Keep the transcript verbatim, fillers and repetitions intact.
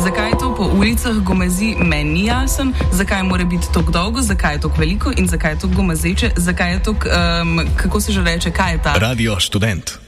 Zakaj to po ulicah gomezi, meni ni jasen, zakaj mora biti tako dolgo, zakaj je tako veliko in zakaj je tako gomezeče, zakaj je tako, um, kako se že reče, kaj je ta? Radio Študent.